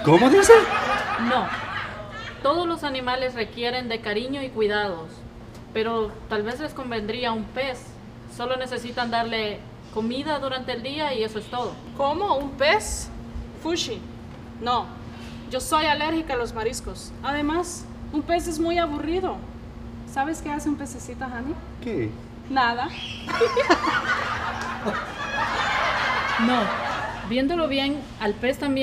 ¿Cómo dice? No. Todos los animales requieren de cariño y cuidados, pero tal vez les convendría un pez. Solo necesitan darle comida durante el día y eso es todo. ¿Cómo? ¿Un pez? Fushi. No, yo soy alérgica a los mariscos. Además, un pez es muy aburrido. ¿Sabes qué hace un pececito, Hani? ¿Qué? Nada. No. Viéndolo bien, al pez también